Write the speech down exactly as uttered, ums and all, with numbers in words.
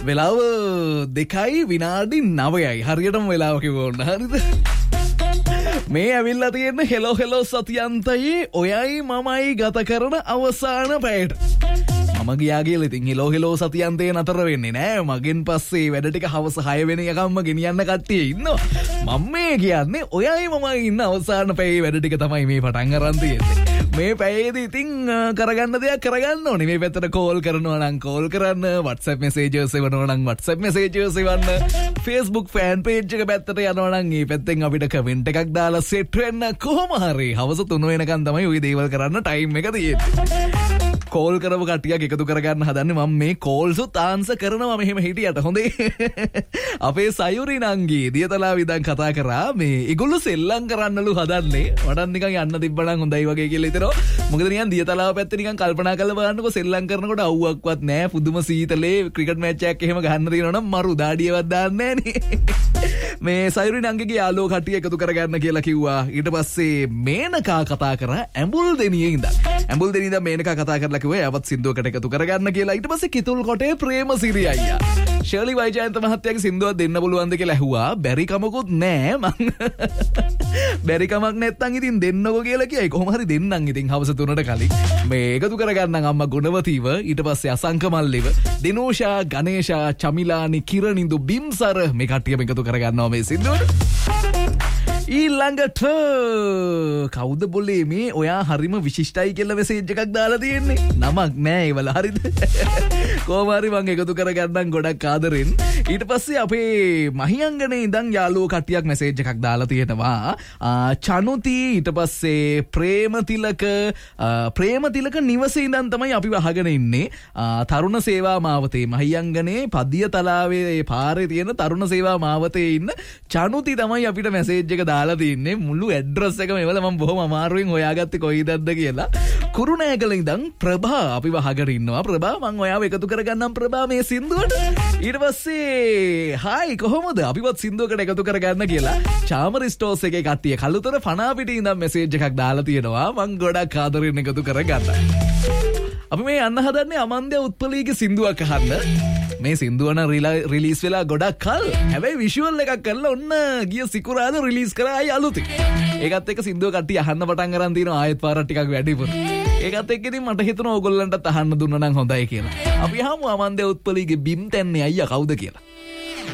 වෙලාව දෙකයි විනාඩි නවයයි. හරියටම වෙලාව කිව්වොත් හරිද? මේ ඇවිල්ලා තියෙන හෙලෝ හෙලෝ සතියන්තයේ ඔයයි මමයි ගත කරන අවසාන පැයට. මම ගියා කියලා ඉතින් හෙලෝ හෙලෝ සතියන්තේ නතර වෙන්නේ නෑ. මගෙන් පස්සේ වැඩ ටික හවස හය වෙනකම්ම ගෙනියන්න කට්ටිය ඉන්නවා. මම මේ කියන්නේ ඔයයි මමයි ඉන්න අවසාන පැයේ වැඩ ටික තමයි මේ පටන් අරන් තියෙන්නේ. මේ පැයේදී ඉතින් කරගන්න දෙයක් කරගන්න ඕනේ. මේ පැත්තට කෝල් කරනවා නම් කෝල් කරන්න, WhatsApp messages එවනවා නම් WhatsApp messages එවන්න, Facebook fan page එක පැත්තට යනවා නම් මේ පැත්තෙන් අපිට comment එකක් දාලා set වෙන්න. කොහොම හරි හවස තුන වෙනකන් තමයි ওই දේවල් කරන්න time එක තියෙන්නේ. කෝල් කරපු කට්ටියක් එකතු කරගන්න හදන්නේ. මම මේ කෝල්ස් උත් ආන්සර් කරනවා මෙහෙම හිටියට. හොඳේ. අපේ සයුරි නංගී දියතලාව ඉඳන් කතා කරා මේ ඒගොල්ලෝ සෙල්ලම් කරන්නලු හදන්නේ. වඩන් නිකන් යන්න තිබ්බනම් හොඳයි වගේ කියලා හිතනවා. මොකද නිකන් දියතලාව පැත්තේ නිකන් කල්පනා කරලා බලන්නකො සෙල්ලම් කරනකොට අවුවක්වත් නැහැ. පුදුම සීතලේ ක්‍රිකට් මැච් එකක් එහෙම ගහන්න තියෙනවා නම් මරු දාඩියවත් දාන්නේ නැහැ නේ. මේ සයුරි නංගිගේ යාළුවෝ කට්ටිය එකතු කරගන්න කියලා කිව්වා. ඊට පස්සේ මේනකා කතා කරා ඇඹුල් දෙනියේ ඉඳන්. ඇඹුල් දෙනියේ ඉඳන් මේනකා කතා කරලා කිව්වා යවත් සින්දුවකට එකතු කරගන්න කියලා. ඊට පස්සේ කිතුල් කොටේ ප්‍රේමසිරි අයියා ශර්ලි වයිජයන්ත මහත්තයාගේ සින්දුවක් දෙන්න පුළුවන්ද කියලා ඇහුවා. බැරි කමකුත් නෑ මං. බැරි කමක් නැත්තම් ඉතින් දෙන්නකෝ කියලා කියයි. කොහොම හරි දෙන්නම් ඉතින් හවස තුනට කලින්. මේ එකතු කරගන්නම් අම්මා ගුණවතීව, ඊට පස්සේ අසංක මල්ලිව, දිනෝෂා, ගණේෂා, චමිලානි, කිරණින්දු, බිම්සර මේ කට්ටියම එකතු කරගන්නවා මේ සින්දුවට. ඊළඟට කවුද බොලේ මේ ඔයා හරිම විශිෂ්ටයි කියලා මෙසේජ් එකක් දාලා තියෙන්නේ. නමක් නෑ ඒවල. හරිද? කොහොම හරි මම එකතු කරගන්නම් ගොඩක් ආදරෙන්. ඊට පස්සේ අපේ මහියංගනේ ඉඳන් යාළුවෝ කට්ටියක් මෙසේජ් එකක් දාලා තියෙනවා. චනුති, ඊට පස්සේ ප්‍රේමතිලක, ප්‍රේමතිලක නිවසේ ඉඳන් තමයි අපි වහගෙන ඉන්නේ. තරුණ සේවා මාවතේ මහියංගනේ පදිය තලාවේ පාරේ තියෙන තරුණ සේවා මාවතේ ඉන්න චනුති තමයි අපිට මෙසේජ් එක දාලා තින්නේ. මුළු ඇඩ්‍රස් එකම එවල මම බොහොම අමාරුවෙන් හොයාගත්තේ කොයිදක්ද කියලා. කුරුණෑගල ඉඳන් ප්‍රභා අපි වහගෙන ඉන්නවා. ප්‍රභා මම ඔයාව එකතු කරගන්නම් ප්‍රභා මේ සින්දුවට. ඊට පස්සේ හායි කොහොමද අපිවත් සින්දුවකට එකතු කරගන්න කියලා චාමරි ස්ටෝර්ස් එකේ කට්ටිය කළුතර පනාපිටිය ඉඳන් මෙසේජ් එකක් දාලා තියෙනවා. මම ගොඩක් ආදරෙන් එකතු කරගන්නවා. අපි මේ යන්න හදන්නේ අමන්දේ උත්පලීගේ සින්දුවක් අහන්න. මේ සින්දුවන රිලීස් වෙලා ගොඩක් කල්. හැබැයි විෂුවල් එකක් කරලා ඔන්න ගිය සිකුරාදා රිලීස් කරා ආයි අලුතින්. ඒකත් එක්ක සින්දුව කට්ටිය අහන්න පටන් අරන් තිනවා ආයෙත් පාරක් ටිකක් වැඩිපුර. ඒකත් එක්ක ඉතින් මට හිතුණා ඕගොල්ලන්ටත් අහන්න දුන්නා නම් හොඳයි කියලා. අපි අහමු අමන්දේ උත්පලීගේ බිම් තැන්නේ අයියා කවුද කියලා.